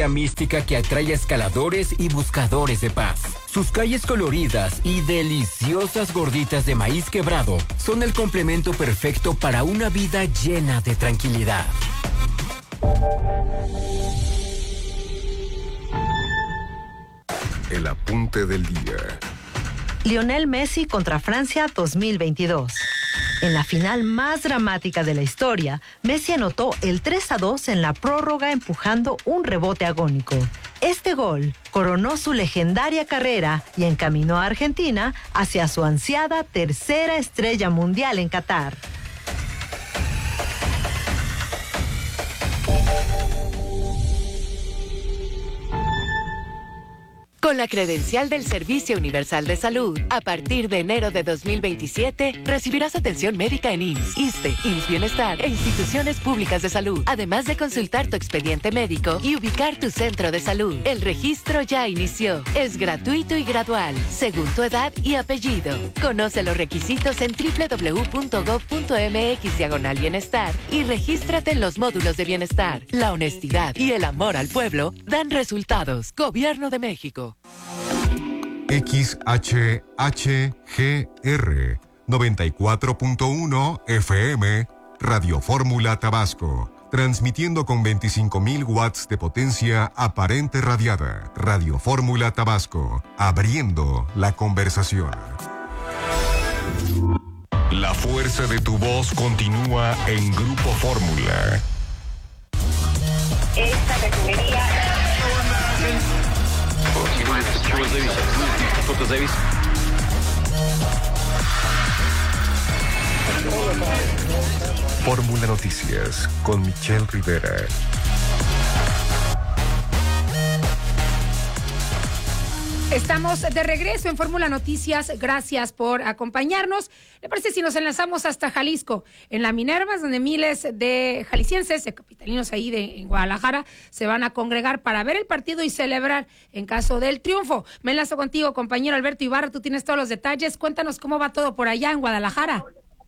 historia mística que atrae a escaladores y buscadores de paz. Sus calles coloridas y deliciosas gorditas de maíz quebrado son el complemento perfecto para una vida llena de tranquilidad. El apunte del día. Lionel Messi contra Francia 2022. En la final más dramática de la historia, Messi anotó el 3-2 en la prórroga empujando un rebote agónico. Este gol coronó su legendaria carrera y encaminó a Argentina hacia su ansiada tercera estrella mundial en Qatar. Con la credencial del Servicio Universal de Salud, a partir de enero de 2027, recibirás atención médica en IMSS, ISSSTE, IMSS Bienestar e instituciones públicas de salud, además de consultar tu expediente médico y ubicar tu centro de salud. El registro ya inició. Es gratuito y gradual, según tu edad y apellido. Conoce los requisitos en www.gov.mx/bienestar y regístrate en los módulos de bienestar. La honestidad y el amor al pueblo dan resultados. Gobierno de México. XHHGR 94.1 FM Radio Fórmula Tabasco, transmitiendo con 25,000 watts de potencia aparente radiada. Radio Fórmula Tabasco, abriendo la conversación. La fuerza de tu voz continúa en Grupo Fórmula. Esta refinería... Fórmula Noticias con Michelle Rivera. Estamos de regreso en Fórmula Noticias. Gracias por acompañarnos. ¿Le parece si nos enlazamos hasta Jalisco? En la Minerva, donde miles de jaliscienses, de capitalinos ahí en Guadalajara, se van a congregar para ver el partido y celebrar en caso del triunfo. Me enlazo contigo, compañero Alberto Ibarra. Tú tienes todos los detalles. Cuéntanos cómo va todo por allá en Guadalajara.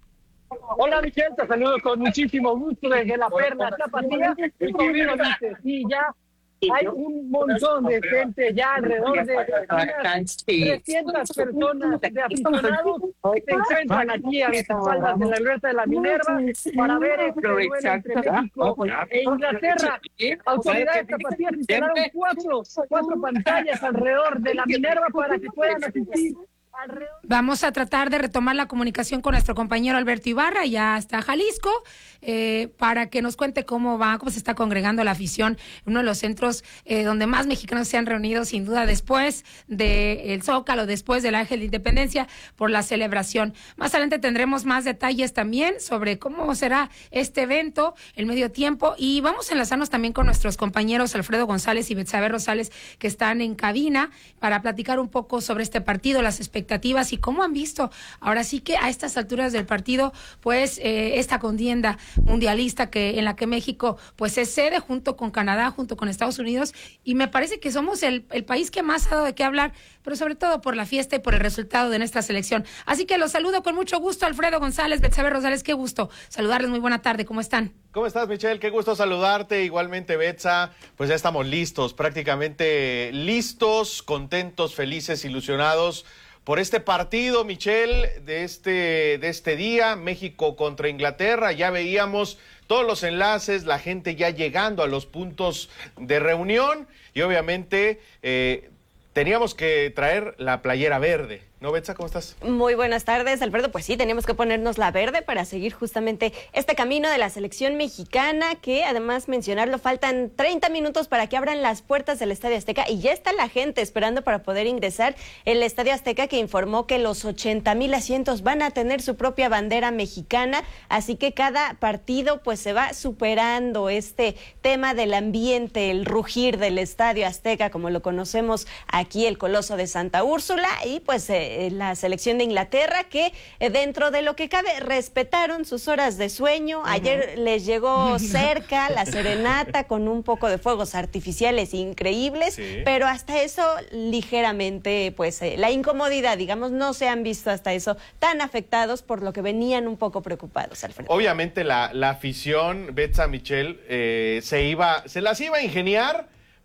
Hola, Michelle, te saludo con muchísimo gusto desde la Perla Tapatía. Y como bien lo dices, sí, ya hay un montón de gente ya alrededor de unas 300 personas de aficionados se encuentran aquí a las espaldas de la glorieta de la Minerva para ver este duelo entre México e Inglaterra. Autoridades tapatías instalaron cuatro pantallas alrededor de la Minerva para que puedan asistir. Vamos a tratar de retomar la comunicación con nuestro compañero Alberto Ibarra, ya hasta Jalisco, para que nos cuente cómo se está congregando la afición, uno de los centros donde más mexicanos se han reunido, sin duda, después del Zócalo, después del Ángel de Independencia, por la celebración. Más adelante tendremos más detalles también sobre cómo será este evento, el medio tiempo, y vamos a enlazarnos también con nuestros compañeros Alfredo González y Betsabe Rosales, que están en cabina, para platicar un poco sobre este partido, las expectativas y cómo han visto ahora sí que a estas alturas del partido pues esta contienda mundialista en la que México pues es sede junto con Canadá, junto con Estados Unidos, y me parece que somos el país que más ha dado de qué hablar, pero sobre todo por la fiesta y por el resultado de nuestra selección. Así que los saludo con mucho gusto, Alfredo González, Betsabe Rosales, qué gusto saludarles, muy buena tarde, ¿cómo están? ¿Cómo estás, Michelle? Qué gusto saludarte. Igualmente, Betsa. Pues ya estamos listos, prácticamente listos, contentos, felices, ilusionados por este partido, Michelle, de este día, México contra Inglaterra. Ya veíamos todos los enlaces, la gente ya llegando a los puntos de reunión y obviamente teníamos que traer la playera verde. ¿No, Betsa? ¿Cómo estás? Muy buenas tardes, Alfredo. Pues sí, teníamos que ponernos la verde para seguir justamente este camino de la selección mexicana, que además mencionarlo, faltan 30 minutos para que abran las puertas del Estadio Azteca y ya está la gente esperando para poder ingresar. El Estadio Azteca, que informó que los 80,000 asientos van a tener su propia bandera mexicana, así que cada partido pues se va superando este tema del ambiente, el rugir del Estadio Azteca, como lo conocemos aquí, el Coloso de Santa Úrsula, y pues la selección de Inglaterra, que dentro de lo que cabe respetaron sus horas de sueño. Ayer les llegó cerca la serenata con un poco de fuegos artificiales increíbles, sí, pero hasta eso ligeramente, pues la incomodidad, digamos, no se han visto hasta eso tan afectados, por lo que venían un poco preocupados, Alfredo. Obviamente la afición, Betsa, Michelle, se las iba a ingeniar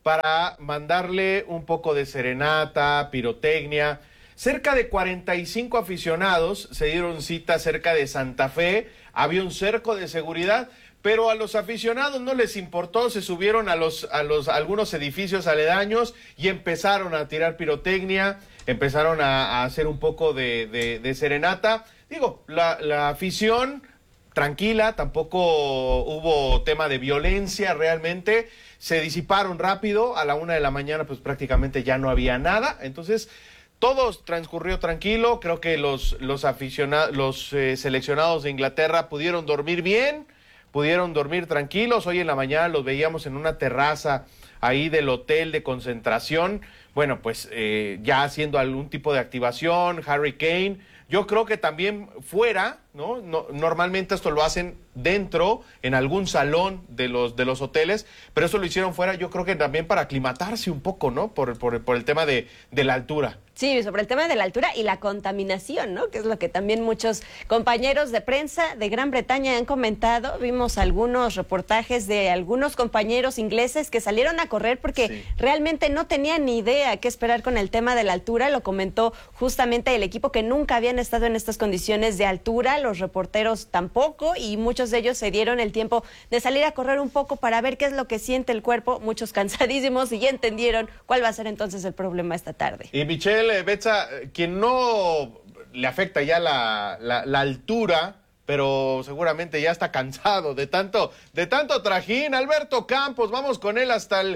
para mandarle un poco de serenata, pirotecnia. Cerca de 45 aficionados se dieron cita cerca de Santa Fe, había un cerco de seguridad, pero a los aficionados no les importó, se subieron a algunos edificios aledaños y empezaron a tirar pirotecnia, empezaron a hacer un poco de serenata. Digo, la afición tranquila, tampoco hubo tema de violencia realmente, se disiparon rápido, a la 1 de la mañana pues prácticamente ya no había nada, entonces todo transcurrió tranquilo. Creo que los seleccionados de Inglaterra pudieron dormir bien, pudieron dormir tranquilos. Hoy en la mañana los veíamos en una terraza ahí del hotel de concentración, bueno, pues ya haciendo algún tipo de activación. Harry Kane, yo creo que también fuera, ¿no? Normalmente esto lo hacen dentro, en algún salón de los hoteles, pero eso lo hicieron fuera, yo creo que también para aclimatarse un poco, ¿no? Por el tema de la altura. Sí, sobre el tema de la altura y la contaminación, ¿no? Que es lo que también muchos compañeros de prensa de Gran Bretaña han comentado. Vimos algunos reportajes de algunos compañeros ingleses que salieron a correr porque realmente no tenían ni idea qué esperar con el tema de la altura. Lo comentó justamente el equipo, que nunca habían estado en estas condiciones de altura, los reporteros tampoco, y muchos de ellos se dieron el tiempo de salir a correr un poco para ver qué es lo que siente el cuerpo, muchos cansadísimos, y ya entendieron cuál va a ser entonces el problema esta tarde. Y Michelle, Betsa, quien no le afecta ya la altura, pero seguramente ya está cansado de tanto trajín, Alberto Campos, vamos con él hasta el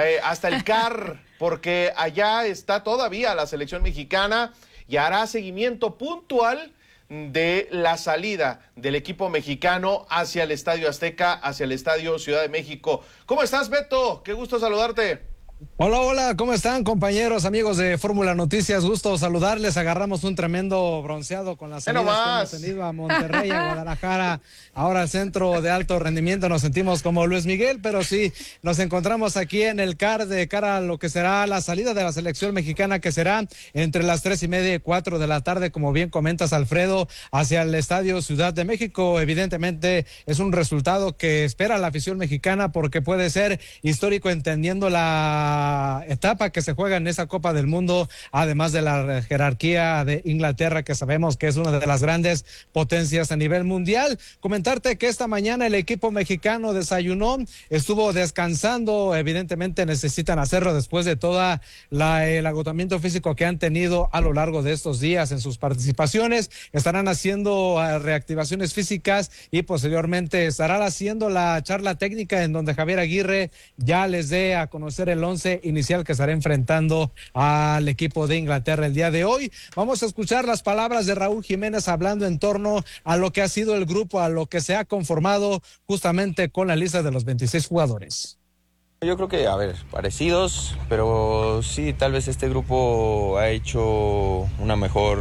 CAR, porque allá está todavía la selección mexicana y hará seguimiento puntual de la salida del equipo mexicano hacia el Estadio Azteca, hacia el Estadio Ciudad de México. ¿Cómo estás, Beto? Qué gusto saludarte. Hola, ¿cómo están, compañeros, amigos de Fórmula Noticias? Gusto saludarles. Agarramos un tremendo bronceado con las salidas que hemos tenido a Monterrey, a Guadalajara, ahora al centro de alto rendimiento. Nos sentimos como Luis Miguel, pero sí, nos encontramos aquí en el CAR de cara a lo que será la salida de la selección mexicana, que será entre las 3:30 y 4 de la tarde, como bien comentas, Alfredo, hacia el Estadio Ciudad de México. Evidentemente es un resultado que espera la afición mexicana porque puede ser histórico, entendiendo la etapa que se juega en esa Copa del Mundo, además de la jerarquía de Inglaterra, que sabemos que es una de las grandes potencias a nivel mundial. Comentarte que esta mañana el equipo mexicano desayunó, estuvo descansando, evidentemente necesitan hacerlo después de toda el agotamiento físico que han tenido a lo largo de estos días en sus participaciones. Estarán haciendo reactivaciones físicas y posteriormente estarán haciendo la charla técnica en donde Javier Aguirre ya les dé a conocer el 11 inicial que estará enfrentando al equipo de Inglaterra el día de hoy. Vamos a escuchar las palabras de Raúl Jiménez hablando en torno a lo que ha sido el grupo, a lo que se ha conformado justamente con la lista de los 26 jugadores. Yo creo que, parecidos, pero sí, tal vez este grupo ha hecho una mejor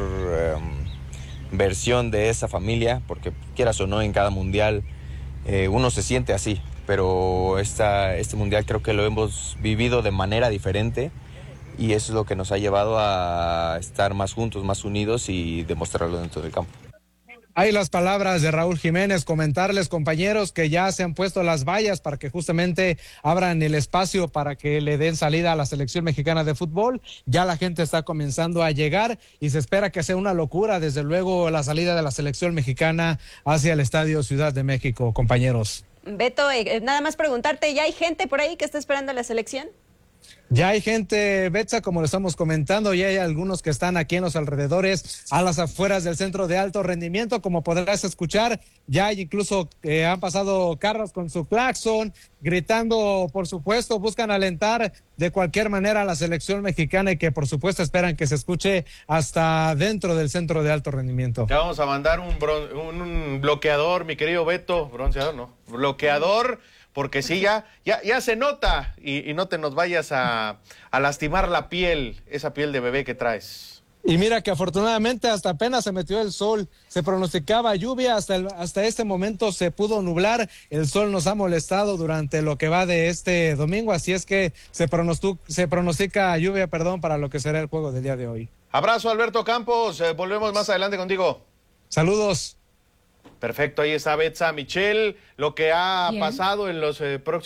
versión de esa familia, porque quieras o no, en cada mundial uno se siente así. Pero este mundial creo que lo hemos vivido de manera diferente y eso es lo que nos ha llevado a estar más juntos, más unidos y demostrarlo dentro del campo. Hay las palabras de Raúl Jiménez. Comentarles, compañeros, que ya se han puesto las vallas para que justamente abran el espacio para que le den salida a la selección mexicana de fútbol. Ya la gente está comenzando a llegar y se espera que sea una locura, desde luego, la salida de la selección mexicana hacia el Estadio Ciudad de México, compañeros. Beto, nada más preguntarte, ¿ya hay gente por ahí que está esperando la selección? Ya hay gente, Betsa, como lo estamos comentando, ya hay algunos que están aquí en los alrededores, a las afueras del centro de alto rendimiento, como podrás escuchar. Ya hay incluso han pasado carros con su claxon, gritando, por supuesto, buscan alentar de cualquier manera a la selección mexicana y que por supuesto esperan que se escuche hasta dentro del centro de alto rendimiento. Ya vamos a mandar un bloqueador, mi querido Beto, bronceador, no, bloqueador, porque sí, ya se nota y no te nos vayas a lastimar la piel, esa piel de bebé que traes. Y mira que afortunadamente hasta apenas se metió el sol, se pronosticaba lluvia, hasta este momento se pudo nublar, el sol nos ha molestado durante lo que va de este domingo, así es que se pronostica lluvia, para lo que será el juego del día de hoy. Abrazo, Alberto Campos, volvemos más adelante contigo. Saludos. Perfecto, ahí está Betsa. Michelle, lo que ha pasado en los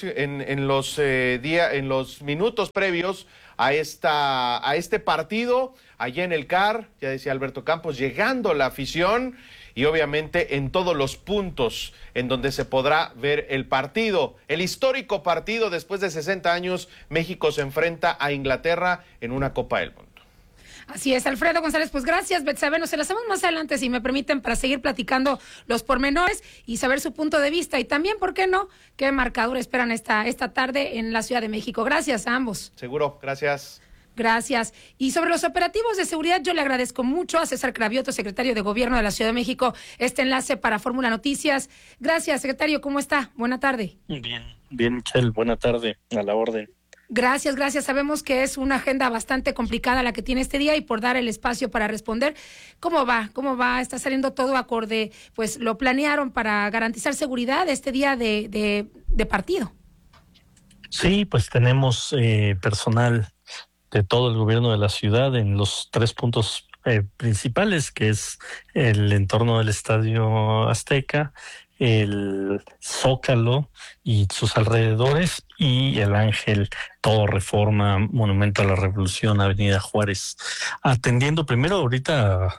minutos previos a este partido, allá en el CAR, ya decía Alberto Campos, llegando la afición y obviamente en todos los puntos en donde se podrá ver el partido. El histórico partido, después de 60 años, México se enfrenta a Inglaterra en una Copa del Mundo. Así es, Alfredo González, pues gracias, Betsabe. Nos enlazamos más adelante, si me permiten, para seguir platicando los pormenores y saber su punto de vista. Y también, ¿por qué no?, qué marcador esperan esta tarde en la Ciudad de México. Gracias a ambos. Seguro, gracias. Gracias. Y sobre los operativos de seguridad, yo le agradezco mucho a César Cravioto, secretario de Gobierno de la Ciudad de México, este enlace para Fórmula Noticias. Gracias, secretario. ¿Cómo está? Buena tarde. Bien, Michelle. Buena tarde. A la orden. Gracias. Sabemos que es una agenda bastante complicada la que tiene este día y por dar el espacio para responder. ¿Cómo va? ¿Está saliendo todo acorde? Pues lo planearon para garantizar seguridad este día de partido. Sí, pues tenemos personal de todo el gobierno de la ciudad en los 3 puntos principales, que es el entorno del Estadio Azteca, el Zócalo y sus alrededores, y el Ángel, todo Reforma, Monumento a la Revolución, Avenida Juárez, atendiendo primero ahorita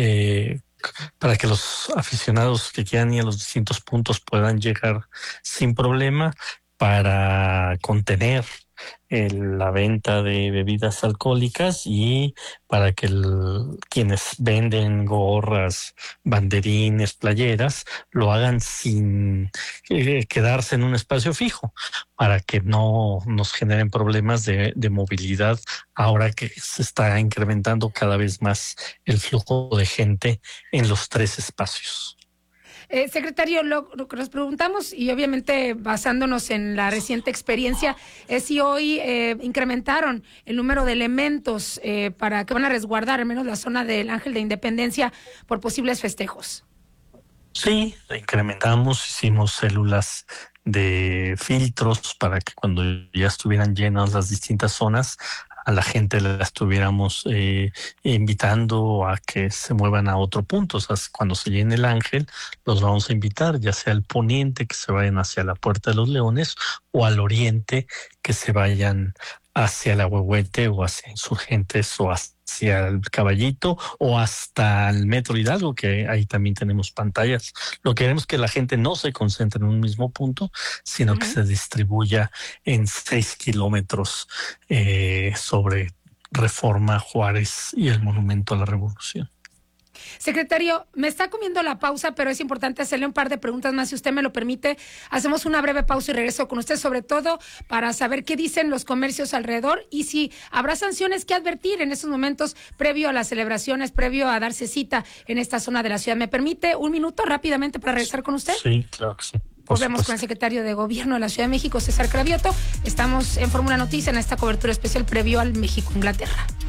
para que los aficionados que quieran ir a los distintos puntos puedan llegar sin problema, para contener la venta de bebidas alcohólicas y para que quienes venden gorras, banderines, playeras, lo hagan sin quedarse en un espacio fijo, para que no nos generen problemas de movilidad ahora que se está incrementando cada vez más el flujo de gente en los 3 espacios. Secretario, lo que nos preguntamos, y obviamente basándonos en la reciente experiencia, es si hoy incrementaron el número de elementos para que van a resguardar al menos la zona del Ángel de Independencia por posibles festejos. Sí, incrementamos, hicimos células de filtros para que cuando ya estuvieran llenas las distintas zonas, a la gente la estuviéramos invitando a que se muevan a otro punto. O sea, cuando se llene el Ángel, los vamos a invitar, ya sea al poniente, que se vayan hacia la Puerta de los Leones, o al oriente, que se vayan hacia la Huehuete o hacia Insurgentes o hacia el Caballito o hasta el Metro Hidalgo, que ahí también tenemos pantallas. Lo que queremos es que la gente no se concentre en un mismo punto, sino que se distribuya en 6 kilómetros sobre Reforma, Juárez y el Monumento a la Revolución. Secretario, me está comiendo la pausa, pero es importante hacerle un par de preguntas más, si usted me lo permite. Hacemos una breve pausa y regreso con usted, sobre todo para saber qué dicen los comercios alrededor y si habrá sanciones que advertir en estos momentos previo a las celebraciones, previo a darse cita en esta zona de la ciudad. ¿Me permite un minuto rápidamente para regresar con usted? Sí, claro que sí. Volvemos con el secretario de Gobierno de la Ciudad de México, César Cravioto. Estamos en Fórmula Noticia en esta cobertura especial previo al México-Inglaterra.